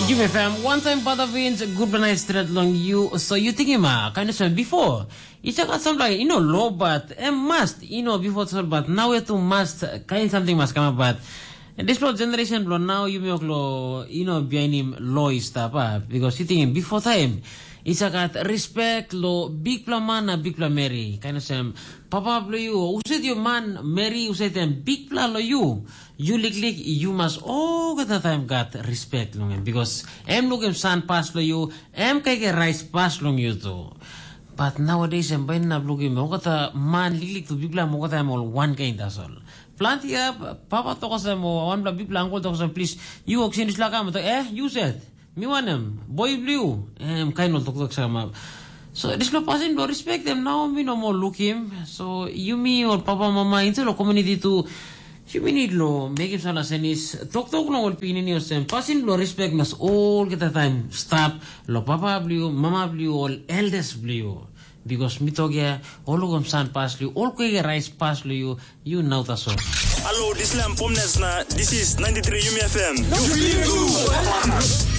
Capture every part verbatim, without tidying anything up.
Jim F M, one time pada wins, good night straight long you, so you think him, uh, kind of some before. It's got something like, you know, low, but a must, you know, before so, but now we to must, kind something must come up, but this blow generation blow now, you make low, you know, behind him low stuff, uh, because you think him before time. It's got respect lo big pla man big pla Mary kind of some papa blow you usit you man Mary usit them big pla lo you you lick lick you must all the time got respect long because em look him son pass lo you em kaya rice pass long you too but nowadays em bain na look him okata man lick lick to big pla mo kata all one kind that's all plant here papa to kasi mo one pla big pla uncle to kasi please you oxygen is laka mo to eh you said me want them boy blue um kind of talk sama so this no passing do respect them now me no more look him so you me or papa mama into the community to you me need lo make him sala senis talk talk no opinion ni sem passing lo respect must all get the time stop lo papa blue mama blue all elders blue because me talk ya all of them san pass you all ko rice pass you you know that's all. Hello this lamp pomnes na this is ninety-three Yumi F M. You feeling good?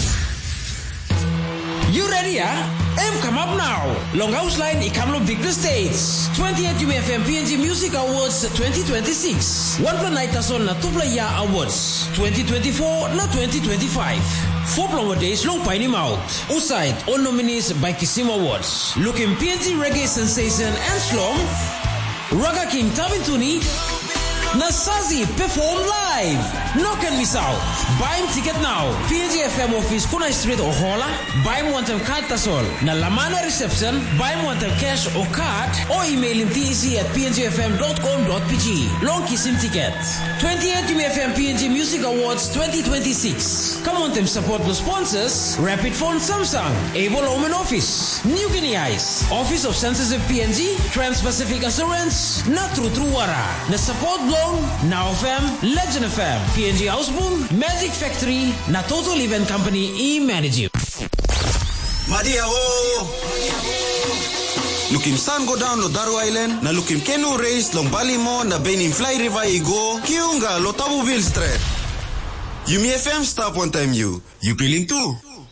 You ready, huh? M come up now. Longhouse Line Ikamlo Big the States. twentieth U M F M P N G Music Awards twenty twenty-six. One plan night as on na two playa awards twenty twenty-four na twenty twenty-five. Four plan days long pine him out. Outside all nominees by Kisim Awards. Looking P N G Reggae Sensation and Slum. Raga King Tavin Tuni. Nasazi perform live. No can miss out. Buy him ticket now. P N G F M office Kuna Street or Hola. Buy him one time card tasol. Na Lamana reception. Buy him one time cash or card. Or email him T E C at p n g f m dot com dot p g. Long kiss him ticket. twentieth U M F M P N G Music Awards twenty twenty-six. Come on them support the sponsors. Rapid Phone Samsung. Able Home Office. New Guinea Ice. Office of Censorship P N G. Trans-Pacific Assurance. Na True True Wara. Na support Now F M, Legend F M, P N G Houseboom, Magic Factory, na Total Event Company e-manage. Madia ho! Lukim San go down lo Daru Island, na lukim Kenu Race long Balimo na Benin Fly River Igo, Kiunga lo Tabu Ville Street. Yumi F M stop one time you. You feeling too?